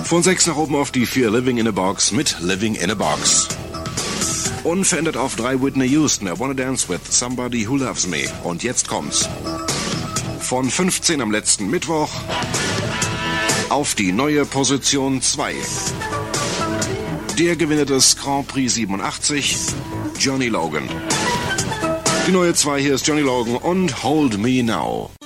Von 6 nach oben auf die 4, Living in a Box mit Living in a Box. Unverändert auf 3 Whitney Houston, I Wanna Dance with Somebody Who Loves Me. Und jetzt kommt's. Von 15 am letzten Mittwoch auf die neue Position 2. Der Gewinner des Grand Prix 87, Johnny Logan. Die neue 2 hier ist Johnny Logan und Hold Me Now.